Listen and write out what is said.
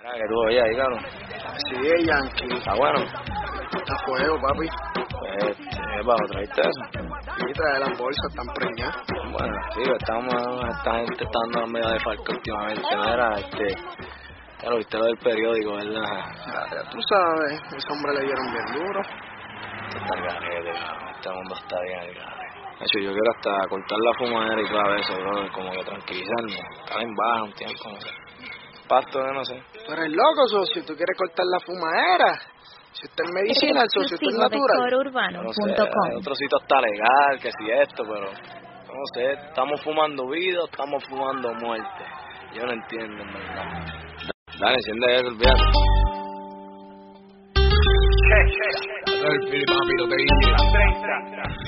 Que tú oye ahí, cabrón. Sí, Yankee. Está bueno. Está fuego, papi. Pues, bajo, ¿traíste eso? Sí, trae las bolsas, están preñadas. Bueno, sí, esta gente está dando medio de falta últimamente. Mira, ya lo viste lo del periódico, ¿verdad? Ya tú sabes, ese hombre le dieron bien duro. Esto está garete, cabrón. Este mundo está bien al garete. De hecho, yo quiero hasta cortar la fumadera y todo eso, bro, como que tranquilizarme. Estar en baja un tiempo, no sé. Pasto, no sé. Tú eres loco, socio, tú quieres cortar la fumadera. Si usted es medicina, el socio, usted es natural. No sé, hay otro sitio está legal, que si esto, pero no sé, estamos fumando vida o estamos fumando muerte. Yo no entiendo, en verdad. Dale, enciende eso, olvídate. El Fili, papi, lo que dice.